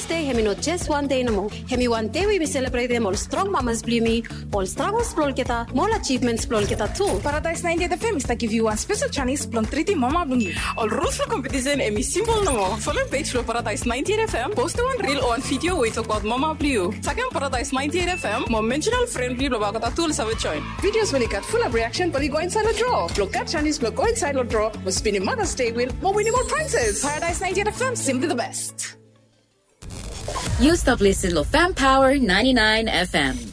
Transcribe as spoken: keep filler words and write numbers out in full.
Mother's Day, hemi not just one day no more. Hemi one day we celebrate them all strong mamas blimi, all struggles plol kita, more achievements plol kita too. Paradise ninety-eight F M is to give you one special Chinese plon treaty mama blumi. All rules for competition emi simple no more. Follow page for Paradise ninety-eight F M, post one reel or one video we talk about mama blue. Second Paradise ninety-eight F M, more mentional friendly blabagata tools have a join. Videos when you got full of reaction, but you go inside a draw. Look at Chinese, block go inside a draw. Was spinning Mother's Day with more winning more prizes. Paradise ninety-eight F M, simply the best. You stop listening to Fam Power ninety-nine F M.